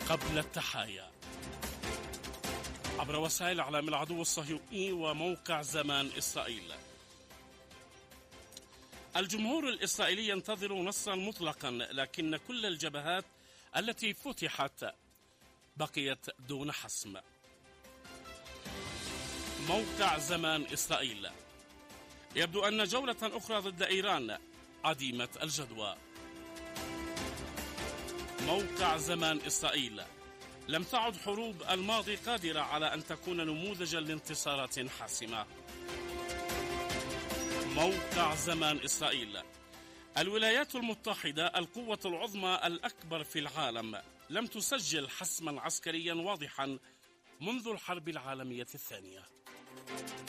قبل التحايا عبر وسائل إعلام العدو الصهيوني وموقع زمان إسرائيل. الجمهور الإسرائيلي ينتظر نصرا مطلقا، لكن كل الجبهات التي فتحت بقيت دون حسم. موقع زمان إسرائيل: يبدو أن جولة أخرى ضد إيران عديمة الجدوى. موقع زمان إسرائيل: لم تعد حروب الماضي قادرة على أن تكون نموذجا لانتصارات حاسمة. موقع زمان إسرائيل: الولايات المتحدة القوة العظمى الأكبر في العالم لم تسجل حسما عسكريا واضحا منذ الحرب العالمية الثانية.